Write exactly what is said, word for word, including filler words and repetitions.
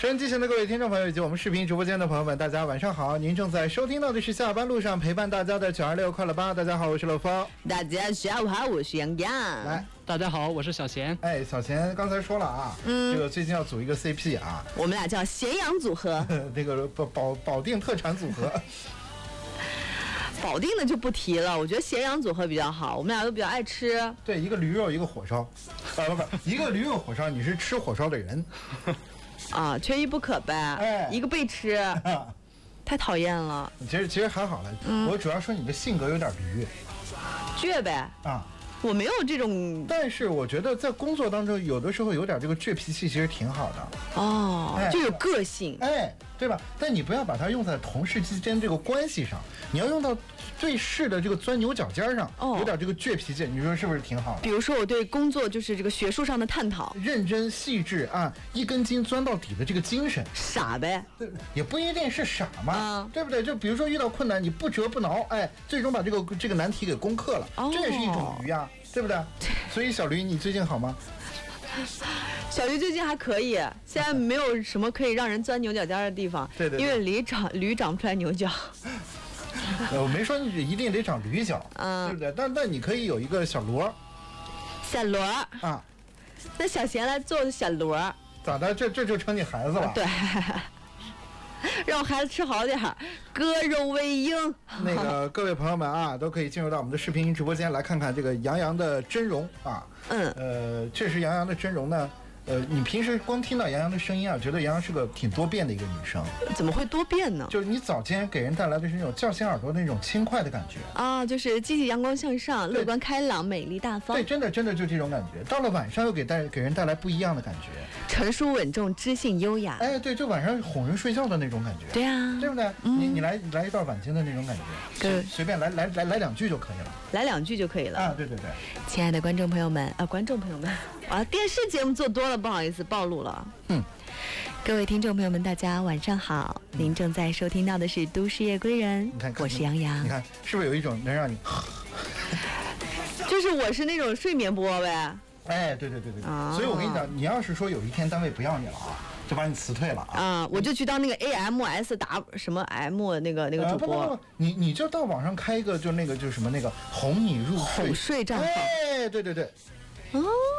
收音机前的各位听众朋友以及我们视频直播间的朋友们，大家晚上好！您正在收听到的是下班路上陪伴大家的九二六快乐吧。大家好，我是乐峰。 大家下午好，我是杨洋。 来， 大家好，我是小贤。 哎，小贤刚才说了啊，嗯，这个最近要组一个 C P 啊， 我们俩叫咸阳组合， 那个保保保定特产组合。 保定的就不提了，我觉得咸阳组合比较好，我们俩都比较爱吃。 对，一个驴肉，一个火烧，啊不不，一个驴肉火烧，你是吃火烧的人。 啊，缺一不可呗。哎，一个被吃，太讨厌了。 其实其实还好了，嗯、我主要说你的性格有点驴， 倔呗。啊。我没有这种， 但是我觉得在工作当中，有的时候有点这个倔脾气，其实挺好的哦，哎、就有个性， 哎，对吧？但你不要把它用在同事之间这个关系上，你要用到对事的这个钻牛角尖上，哦、有点这个倔脾气，你说是不是挺好的？ 比如说我对工作就是这个学术上的探讨， 认真细致啊，一根筋钻到底的这个精神， 傻呗？ 对，也不一定是傻嘛，啊、对不对？就比如说遇到困难，你不折不挠，哎，最终把这个这个难题给攻克了，哦、这也是一种驴啊。对不对？所以小驴，你最近好吗？ 小驴最近还可以，现在没有什么可以让人钻牛角尖的地方。 对对对， 因为驴长驴长不出来牛角。 我没说你一定得长驴角，嗯，对不对？但但你可以有一个小螺。 小螺啊，那小贤来做小螺。 咋的？这这就成你孩子了？ 对。让孩子吃好点儿，割肉喂鹰。 那个各位朋友们啊，都可以进入到我们的视频直播间来看看这个杨洋的真容啊。嗯，呃，确实杨洋的真容呢，呃，你平时光听到杨洋的声音啊，觉得杨洋是个挺多变的一个女生。 怎么会多变呢？ 就是你早间给人带来的是那种叫醒耳朵的那种轻快的感觉啊，就是积极阳光向上、乐观开朗、美丽大方。 对，真的真的就这种感觉。到了晚上又给带给人带来不一样的感觉。 成熟稳重，知性优雅。 哎，对，就晚上哄人睡觉的那种感觉。 对啊， 对不对？嗯、你你来你来一段晚间的那种感觉，对，随便来来来来两句就可以了。 来两句就可以了啊！ 对对对， 亲爱的观众朋友们啊，观众朋友们，啊，电视节目做多了，不好意思暴露了。嗯，各位听众朋友们，大家晚上好，嗯、您正在收听到的是《都市夜归人》， 你看， 我是杨洋。 你看，是不是有一种能让你？ 就是我是那种睡眠波呗。 哎，对对对对对，啊、所以我跟你讲，你要是说有一天单位不要你了啊，就把你辞退了啊， 啊，我就去当那个 A M S 打什么 M 那个那个主播， 呃、不不不，你你就到网上开一个，就那个就什么那个哄你入睡哄睡账号， 哎，对对对， 哦。